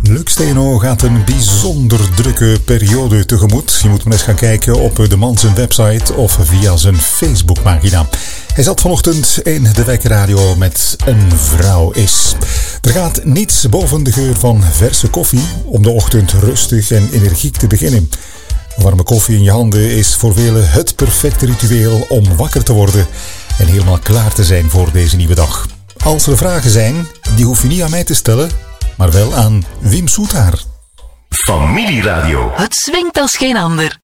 Luc Steno gaat een bijzonder drukke periode tegemoet. Je moet maar eens gaan kijken op de man zijn website of via zijn Facebookpagina. Hij zat vanochtend in de Wekkerradio met Een vrouw is. Er gaat niets boven de geur van verse koffie om de ochtend rustig en energiek te beginnen. Warme koffie in je handen is voor velen het perfecte ritueel om wakker te worden en helemaal klaar te zijn voor deze nieuwe dag. Als er vragen zijn, die hoef je niet aan mij te stellen, maar wel aan Wim Soetaar. Familieradio. Het swingt als geen ander.